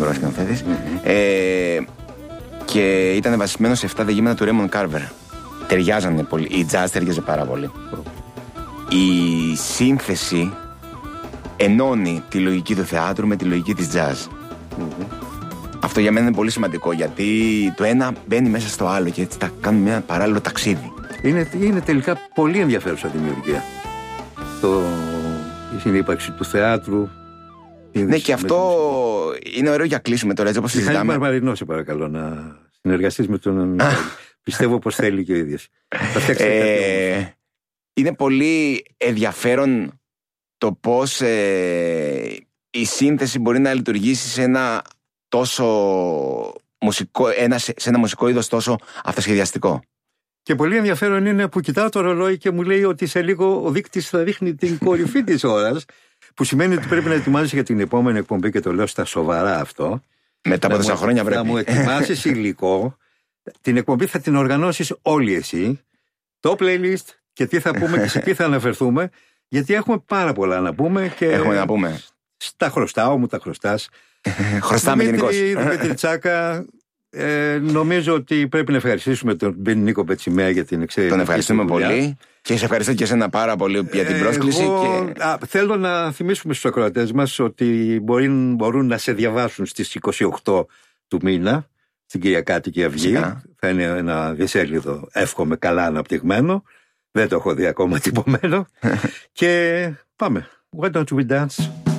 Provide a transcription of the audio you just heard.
φοβερός σκηνοθέτης. Και ήταν βασισμένο σε 7 διηγήματα του Raymond Carver. Ταιριάζανε πολύ. Η jazz ταιριάζε πάρα πολύ. Η σύνθεση ενώνει τη λογική του θεάτρου με τη λογική της jazz. Αυτό για μένα είναι πολύ σημαντικό, γιατί το ένα μπαίνει μέσα στο άλλο και έτσι τα κάνουμε ένα παράλληλο ταξίδι. Είναι τελικά πολύ ενδιαφέρουσα δημιουργία. Η συνύπαρξη του θεάτρου. Ναι, και αυτό είναι ωραίο για κλείσουμε τώρα, έτσι όπως συζητάμε. Μιχάλη Μαρμαρινό, σε παρακαλώ, να συνεργαστείς με τον. Πιστεύω πως θέλει και ο ίδιος. Είναι πολύ ενδιαφέρον το πώς η σύνθεση μπορεί να λειτουργήσει σε ένα τόσο μουσικό, σε ένα μουσικό είδος τόσο αυτοσχεδιαστικό. Και πολύ ενδιαφέρον είναι που κοιτάω το ρολόι και μου λέει ότι σε λίγο ο δείκτης θα δείχνει την κορυφή της ώρας, που σημαίνει ότι πρέπει να ετοιμάζεσαι για την επόμενη εκπομπή, και το λέω στα σοβαρά αυτό. Μετά από τόσα χρόνια πρέπει. Θα μου ετοιμάσεις υλικό. Την εκπομπή θα την οργανώσεις όλοι εσύ. Το playlist και τι θα πούμε και σε τι θα αναφερθούμε. Γιατί έχουμε πάρα πολλά να πούμε. Και έχουμε να πούμε. Τα χρωστάω, μου τα χρωστάς. Χρωστάμε γενικώς. Δημήτρη Τσάκα, νομίζω ότι πρέπει να ευχαριστήσουμε τον Νίκο Πετσιμέα για την εξαίρετη. Τον ευχαριστούμε πολύ. Και σε ευχαριστώ και εσένα πάρα πολύ για την πρόσκληση. Θέλω να θυμίσουμε στους ακροατές μας ότι μπορούν να σε διαβάσουν στις 28 του μήνα, στην Κυριακάτικη Αυγή. Θα είναι ένα δισέλιδο, εύχομαι, καλά αναπτυγμένο. Δεν το έχω δει ακόμα τυπωμένο. Και πάμε. Why don't we dance?